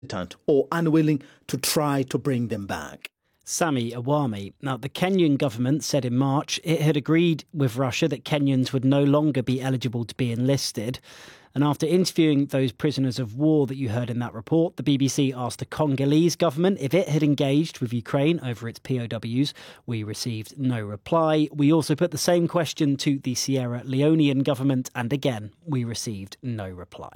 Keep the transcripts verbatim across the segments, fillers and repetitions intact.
or unwilling to try to bring them back. Sami Awami. Now, the Kenyan government said in March it had agreed with Russia that Kenyans would no longer be eligible to be enlisted. And after interviewing those prisoners of war that you heard in that report, the B B C asked the Congolese government if it had engaged with Ukraine over its P O Ws. We received no reply. We also put the same question to the Sierra Leonean government, and again, we received no reply.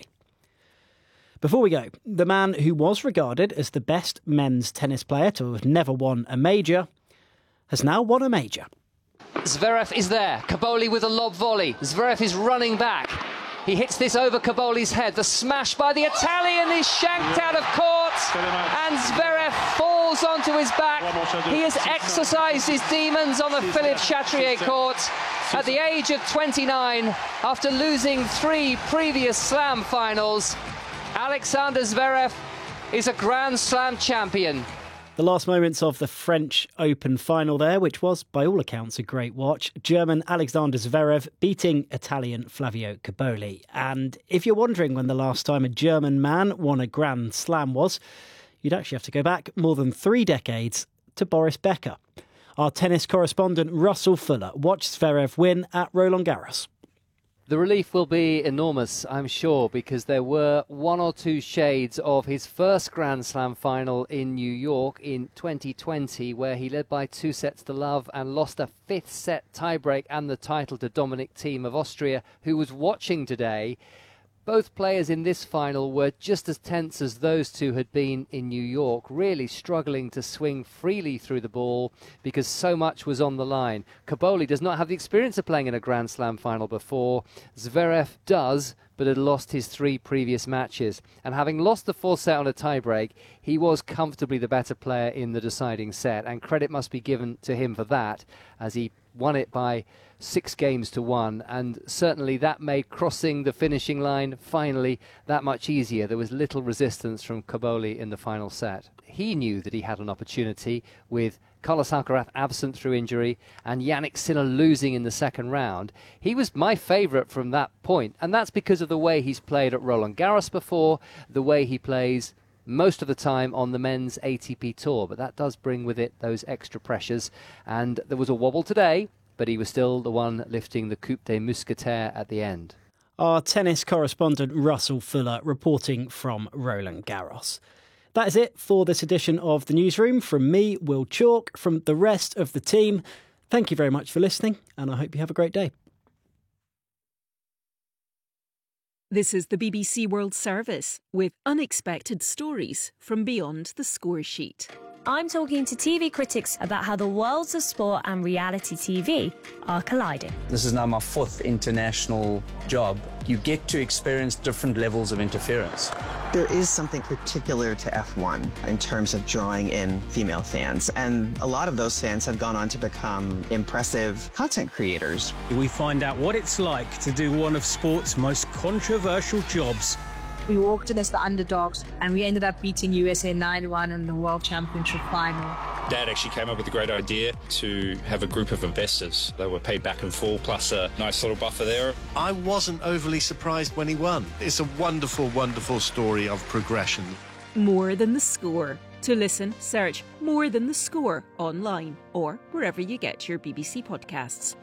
Before we go, the man who was regarded as the best men's tennis player to have never won a major has now won a major. Zverev is there. Kaboli with a lob volley. Zverev is running back. He hits this over Kaboli's head. The smash by the Italian is shanked out of court, and Zverev falls onto his back. He has exercised his demons on the Philippe Chatrier court at the age of twenty-nine, after losing three previous Slam finals. Alexander Zverev is a Grand Slam champion. The last moments of the French Open final there, which was, by all accounts, a great watch. German Alexander Zverev beating Italian Flavio Caboli. And if you're wondering when the last time a German man won a Grand Slam was, you'd actually have to go back more than three decades to Boris Becker. Our tennis correspondent Russell Fuller watched Zverev win at Roland Garros. The relief will be enormous, I'm sure, because there were one or two shades of his first Grand Slam final in New York in twenty twenty, where he led by two sets to love and lost a fifth set tiebreak and the title to Dominic Thiem of Austria, who was watching today. Both players in this final were just as tense as those two had been in New York, really struggling to swing freely through the ball because so much was on the line. Caboli does not have the experience of playing in a Grand Slam final before. Zverev does, but had lost his three previous matches. And having lost the fourth set on a tiebreak, he was comfortably the better player in the deciding set. And credit must be given to him for that, as he won it by six games to one, and certainly that made crossing the finishing line finally that much easier. There was little resistance from Caboli in the final set. He knew that he had an opportunity with Carlos Alcaraz absent through injury and Jannik Sinner losing in the second round. He was my favourite from that point, and that's because of the way he's played at Roland Garros before, the way he plays most of the time on the men's A T P tour, but that does bring with it those extra pressures, and there was a wobble today, but he was still the one lifting the Coupe des Mousquetaires at the end. Our tennis correspondent Russell Fuller reporting from Roland Garros. That is it for this edition of The Newsroom. From me, Will Chalk, from the rest of the team, thank you very much for listening, and I hope you have a great day. This is the B B C World Service with unexpected stories from beyond the score sheet. I'm talking to T V critics about how the worlds of sport and reality T V are colliding. This is now my fourth international job. You get to experience different levels of interference. There is something particular to F one in terms of drawing in female fans, and a lot of those fans have gone on to become impressive content creators. We find out what it's like to do one of sport's most controversial jobs. We walked in as the underdogs, and we ended up beating U S A nine one in the World Championship final. Dad actually came up with a great idea to have a group of investors. They were paid back in full, plus a nice little buffer there. I wasn't overly surprised when he won. It's a wonderful, wonderful story of progression. More Than the Score. To listen, search More Than the Score online or wherever you get your B B C podcasts.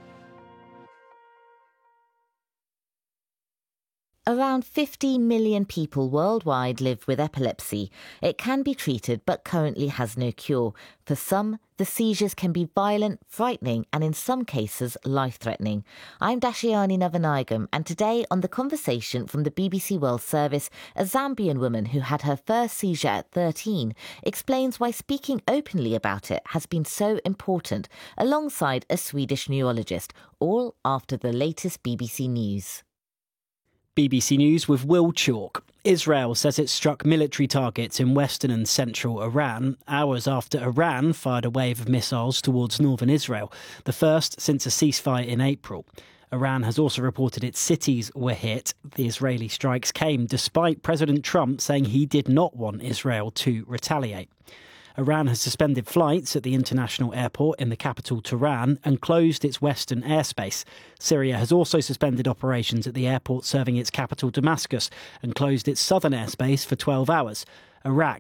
Around fifty million people worldwide live with epilepsy. It can be treated but currently has no cure. For some, the seizures can be violent, frightening and in some cases life-threatening. I'm Dashiani Navanagam, and today on The Conversation from the B B C World Service, a Zambian woman who had her first seizure at thirteen explains why speaking openly about it has been so important, alongside a Swedish neurologist, all after the latest B B C News. B B C News with Will Chalk. Israel says it struck military targets in western and central Iran, hours after Iran fired a wave of missiles towards northern Israel, the first since a ceasefire in April. Iran has also reported its cities were hit. The Israeli strikes came despite President Trump saying he did not want Israel to retaliate. Iran has suspended flights at the international airport in the capital Tehran and closed its western airspace. Syria has also suspended operations at the airport serving its capital Damascus and closed its southern airspace for twelve hours. Iraq